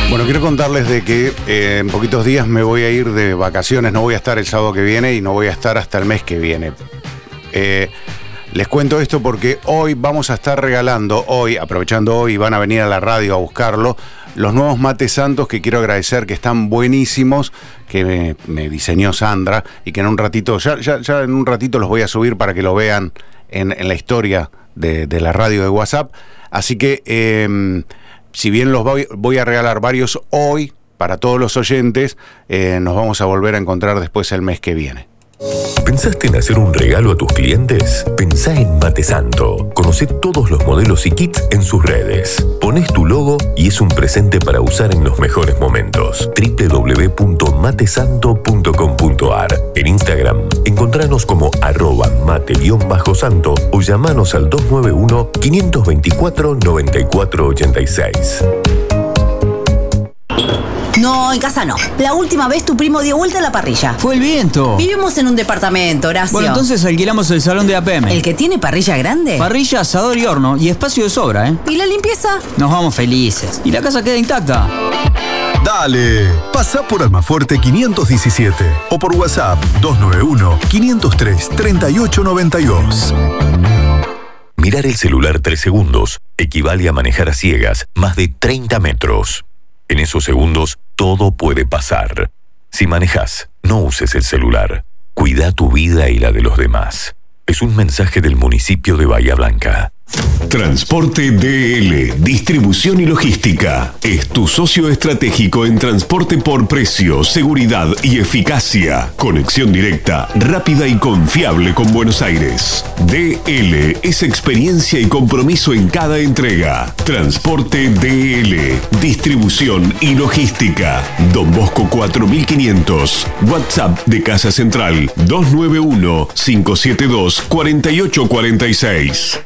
Bueno, quiero contarles de que en poquitos días me voy a ir de vacaciones. No voy a estar el sábado que viene y no voy a estar hasta el mes que viene. Les cuento esto porque hoy vamos a estar regalando, aprovechando hoy, van a venir a la radio a buscarlo, los nuevos mates santos que quiero agradecer, que están buenísimos, que me diseñó Sandra y que en un ratito, ya en un ratito los voy a subir para que lo vean en la historia de la radio de WhatsApp. Así que si bien los voy a regalar varios hoy para todos los oyentes, nos vamos a volver a encontrar después el mes que viene. ¿Pensaste en hacer un regalo a tus clientes? Pensá en Mate Santo. Conocé todos los modelos y kits en sus redes. Ponés tu logo y es un presente para usar en los mejores momentos. www.matesanto.com.ar. En Instagram, encontranos como @mate_santo o llamanos al 291-524-9486. No, en casa no. La última vez tu primo dio vuelta a la parrilla. Fue el viento. Vivimos en un departamento, Horacio. Bueno, entonces alquilamos el salón de APM. ¿El que tiene parrilla grande? Parrilla, asador y horno. Y espacio de sobra, ¿eh? ¿Y la limpieza? Nos vamos felices. Y la casa queda intacta. Dale, pasá por Almafuerte 517 o por WhatsApp 291-503-3892. Mirar el celular 3 segundos equivale a manejar a ciegas más de 30 metros. En esos segundos, todo puede pasar. Si manejas, no uses el celular. Cuida tu vida y la de los demás. Es un mensaje del municipio de Bahía Blanca. Transporte DL, distribución y logística. Es tu socio estratégico en transporte por precio, seguridad y eficacia. Conexión directa, rápida y confiable con Buenos Aires. DL es experiencia y compromiso en cada entrega. Transporte DL, distribución y logística. Don Bosco 4500. WhatsApp de Casa Central 291-572-4846.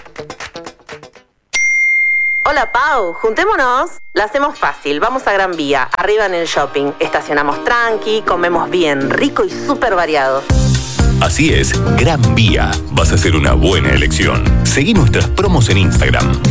Hola Pau, juntémonos. La hacemos fácil, vamos a Gran Vía, arriba en el shopping. Estacionamos tranqui, comemos bien, rico y súper variado. Así es, Gran Vía. Vas a hacer una buena elección. Seguí nuestras promos en Instagram.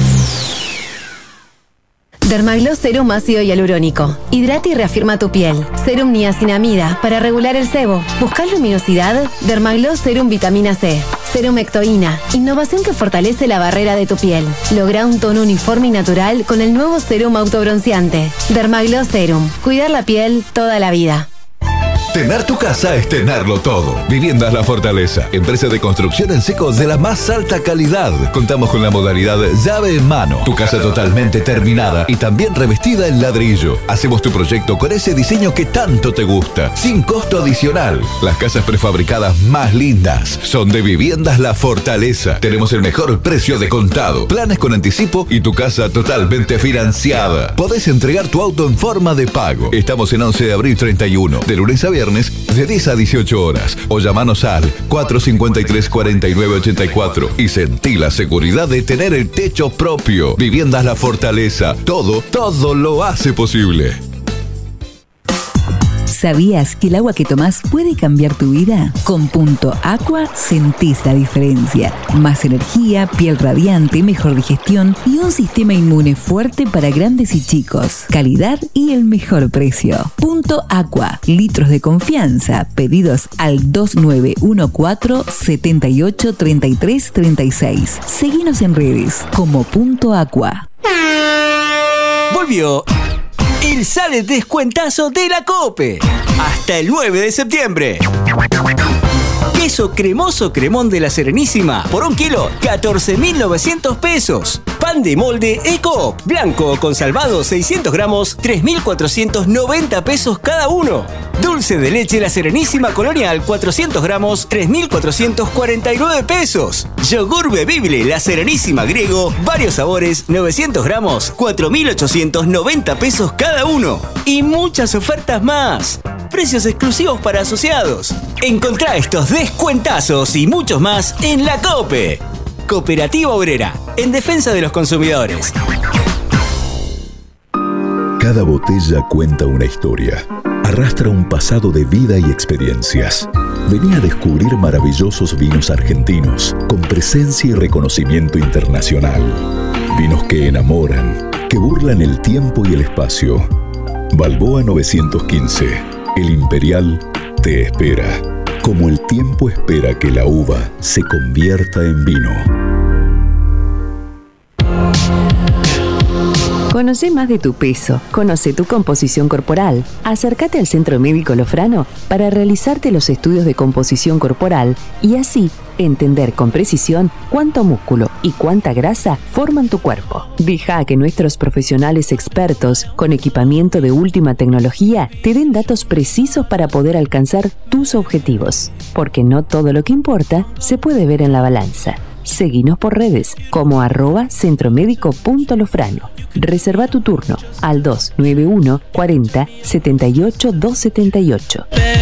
Dermagloss Serum ácido hialurónico. Hidrata y reafirma tu piel. Serum niacinamida para regular el sebo. ¿Buscas luminosidad? Dermagloss Serum vitamina C. Serum Ectoína. Innovación que fortalece la barrera de tu piel. Logra un tono uniforme y natural con el nuevo Serum autobronceante. Dermagloss Serum. Cuidar la piel toda la vida. Tener tu casa es tenerlo todo. Viviendas La Fortaleza, empresa de construcción en seco de la más alta calidad. Contamos con la modalidad llave en mano. Tu casa totalmente terminada y también revestida en ladrillo. Hacemos tu proyecto con ese diseño que tanto te gusta, sin costo adicional. Las casas prefabricadas más lindas son de Viviendas La Fortaleza. Tenemos el mejor precio de contado, planes con anticipo y tu casa totalmente financiada. Podés entregar tu auto en forma de pago. Estamos en 11 de abril 31, de lunes a viernes, de 10 a 18 horas. O llamanos al 453-4984 y sentí la seguridad de tener el techo propio. Viviendas La Fortaleza. Todo lo hace posible. ¿Sabías que el agua que tomás puede cambiar tu vida? Con Punto Aqua sentís la diferencia. Más energía, piel radiante, mejor digestión y un sistema inmune fuerte para grandes y chicos. Calidad y el mejor precio. Punto Aqua. Litros de confianza. Pedidos al 2914-783336. Seguinos en redes como Punto Aqua. Volvió el Sale Descuentazo de la COPE. Hasta el 9 de septiembre. Queso cremoso cremón de la Serenísima por 1 kilo, 14.900 pesos. Pan de molde Eco blanco con salvado 600 gramos, 3.490 pesos cada uno. Dulce de leche La Serenísima Colonial, 400 gramos, 3.449 pesos. Yogur bebible La Serenísima Griego, varios sabores, 900 gramos, 4.890 pesos cada uno. Y muchas ofertas más. Precios exclusivos para asociados. Encontrá estos descuentazos y muchos más en la COPE. Cooperativa Obrera, en defensa de los consumidores. Cada botella cuenta una historia. Arrastra un pasado de vida y experiencias. Vení a descubrir maravillosos vinos argentinos con presencia y reconocimiento internacional. Vinos que enamoran, que burlan el tiempo y el espacio. Balboa 915. El Imperial te espera, como el tiempo espera que la uva se convierta en vino. Conoce más de tu peso, conoce tu composición corporal. Acércate al Centro Médico Lofrano para realizarte los estudios de composición corporal y así entender con precisión cuánto músculo y cuánta grasa forman tu cuerpo. Deja que nuestros profesionales expertos, con equipamiento de última tecnología, te den datos precisos para poder alcanzar tus objetivos. Porque no todo lo que importa se puede ver en la balanza. Seguinos por redes como @centromédico.lofrano. Reserva tu turno al 291 40 78 278.